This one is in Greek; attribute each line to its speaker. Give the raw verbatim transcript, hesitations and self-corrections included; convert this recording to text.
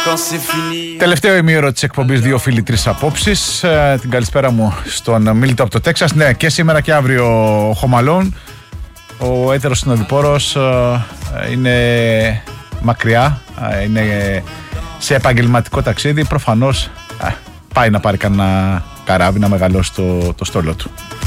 Speaker 1: Τελευταίο ημίωρο της εκπομπής Δύο Φίλοι Τρεις Απόψεις. Ε, την καλησπέρα μου στον Μίλητο από το Τέξας. Ναι, και σήμερα και αύριο ο Χωμαλών. Ο έτερος συνοδοιπόρος ε, είναι μακριά, ε, είναι σε επαγγελματικό ταξίδι. Προφανώς ε, πάει να πάρει κανένα καράβι να μεγαλώσει το, το στόλο του.